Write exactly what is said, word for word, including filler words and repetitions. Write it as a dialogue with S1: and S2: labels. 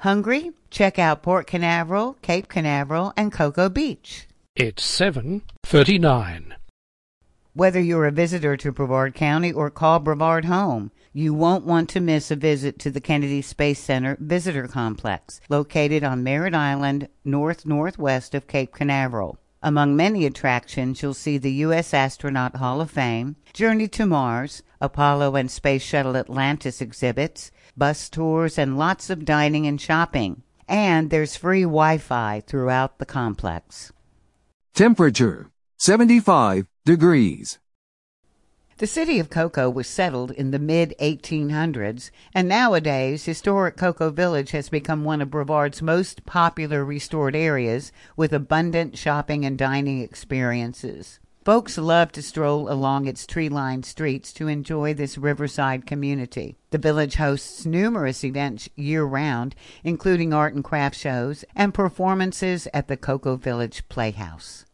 S1: Hungry? Check out Port Canaveral, Cape Canaveral, and Cocoa Beach.
S2: It's seven thirty-nine.
S1: Whether you're a visitor to Brevard County or call Brevard home, you won't want to miss a visit to the Kennedy Space Center Visitor Complex, located on Merritt Island, north-northwest of Cape Canaveral. Among many attractions, you'll see the U S Astronaut Hall of Fame, Journey to Mars, Apollo and Space Shuttle Atlantis exhibits, bus tours, and lots of dining and shopping. And there's free Wi-Fi throughout the complex.
S3: Temperature, seventy-five degrees.
S1: The city of Cocoa was settled in the mid eighteen hundreds, and nowadays historic Cocoa Village has become one of Brevard's most popular restored areas with abundant shopping and dining experiences. Folks love to stroll along its tree-lined streets to enjoy this riverside community. The village hosts numerous events year-round, including art and craft shows and performances at the Cocoa Village Playhouse.